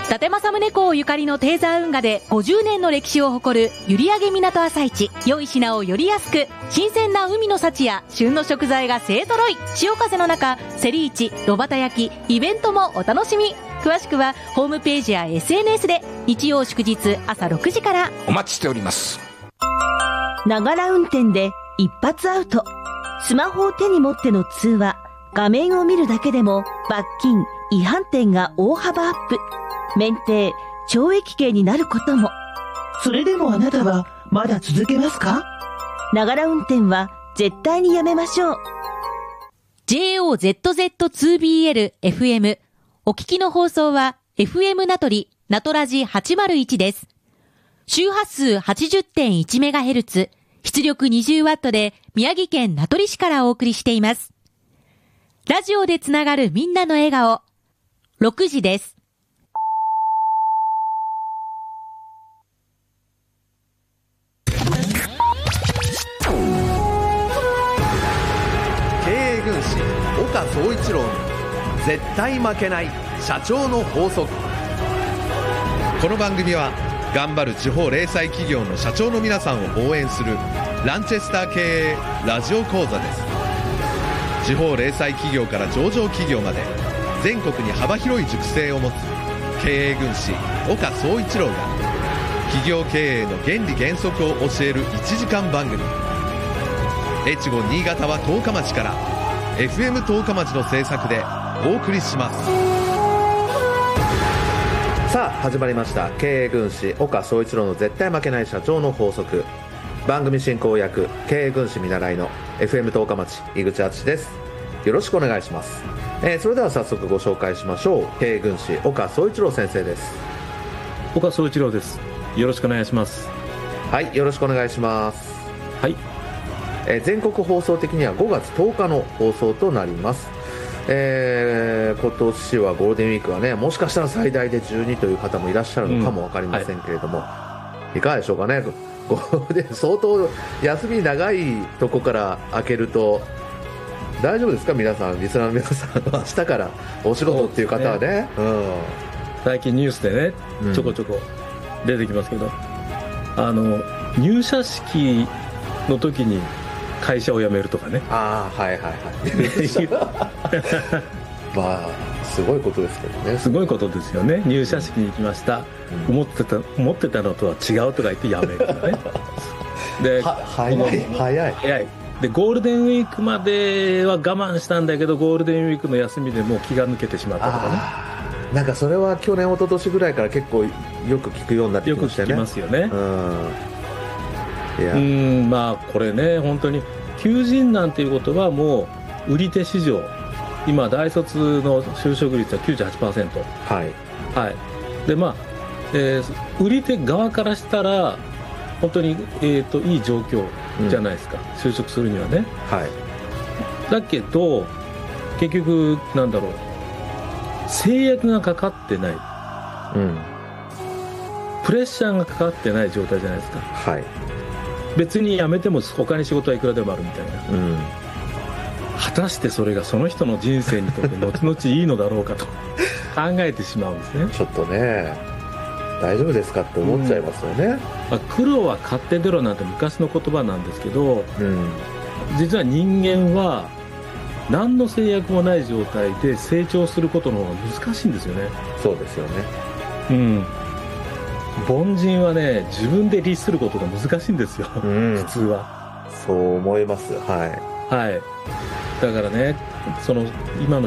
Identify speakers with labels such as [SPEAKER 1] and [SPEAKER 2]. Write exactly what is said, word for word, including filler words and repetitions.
[SPEAKER 1] 伊達政宗公ゆかりのテーザー運河でごじゅうねんの歴史を誇る閖上港朝市。良い品をより安く、新鮮な海の幸や旬の食材が勢揃い。潮風の中、競り市、炉端焼き、イベントもお楽しみ。詳しくはホームページや エスエヌエス で。日曜祝日朝ろくじから
[SPEAKER 2] お待ちしております。
[SPEAKER 3] ながら運転で一発アウト。スマホを手に持っての通話、画面を見るだけでも罰金、違反点が大幅アップ。免停、懲役刑になることも。
[SPEAKER 4] それでもあなたはまだ続けますか？
[SPEAKER 3] ながら運転は絶対にやめましょう。
[SPEAKER 1] ジェイオーゼットゼットツービーエルエフエム お聞きの放送は エフエム 名取ナトラジはちまるいちです。周波数 はちじゅってんいちメガヘルツ、出力 にじゅうワット で宮城県名取市からお送りしています。ラジオでつながるみんなの笑顔。ろくじです。
[SPEAKER 5] 経営軍師岡総一郎の絶対負けない社長の法則。この番組は頑張る地方零細企業の社長の皆さんを応援するランチェスター経営ラジオ講座です。地方零細企業から上場企業まで全国に幅広い熟成を持つ経営軍師岡総一郎が企業経営の原理原則を教えるいちじかん番組。越後新潟は十日町から エフエム 十日町の制作でお送りします。さあ始まりました、経営軍師岡総一郎の絶対負けない社長の法則。番組進行役経営軍師見習いの エフエム 十日町井口敦です。よろしくお願いします。えー、それでは早速ご紹介しましょう。経営軍師岡総一郎先生です。
[SPEAKER 6] 岡総一郎です。よろしくお願いします。
[SPEAKER 5] はい、よろしくお願いします。
[SPEAKER 6] はい、
[SPEAKER 5] えー、全国放送的にはごがつとおかの放送となります。えー、今年はゴールデンウィークはね、もしかしたら最大でじゅうにという方もいらっしゃるのかも分かりませんけれども、うんはい、いかがでしょうかね。ゴールデン相当休み長いとこから開けると大丈夫ですか？皆さん、リスナーの皆さん、明日からお仕事っていう方はね、ね、うん、
[SPEAKER 6] 最近ニュースでね、うん、ちょこちょこ出てきますけど、あの入社式の時に会社を辞めるとかね。
[SPEAKER 5] ああ、はいはいはいまあすごいことですけどね。
[SPEAKER 6] すごいことですよね。入社式に行きました、うん、思ってた思ってたのとは違うとか言って辞めるとかねで
[SPEAKER 5] は早い早い
[SPEAKER 6] 早いでゴールデンウィークまでは我慢したんだけど、ゴールデンウィークの休みでもう気が抜けてしまったとかね。
[SPEAKER 5] なんかそれは去年一昨年ぐらいから結構よく聞くようになってきましたね。
[SPEAKER 6] よく聞きますよね。
[SPEAKER 5] うん、いや、
[SPEAKER 6] うんまあこれね、本当に求人なんていうことはもう売り手市場、今大卒の就職率は きゅうじゅうはちパーセント。
[SPEAKER 5] はい
[SPEAKER 6] はい。でまあ、えー、売り手側からしたら本当に、えー、といい状況じゃないですか、うん、就職するにはね。
[SPEAKER 5] はい。
[SPEAKER 6] だけど結局なんだろう、制約がかかってない、うん、プレッシャーがかかってない状態じゃないですか。
[SPEAKER 5] はい。
[SPEAKER 6] 別に辞めても他に仕事はいくらでもあるみたいな、うん、果たしてそれがその人の人生にとって後々いいのだろうかと考えてしまうんですね。
[SPEAKER 5] ちょっとね、大丈夫ですかって思っちゃいますよね。
[SPEAKER 6] うん、苦労は買って出ろなんて昔の言葉なんですけど、うん、実は人間は何の制約もない状態で成長することの方が難しいんですよね。
[SPEAKER 5] そうですよね。
[SPEAKER 6] うん。凡人はね、自分で律することが難しいんですよ、うん、普通は。
[SPEAKER 5] そう思います。はい。
[SPEAKER 6] はい。だからね、その今の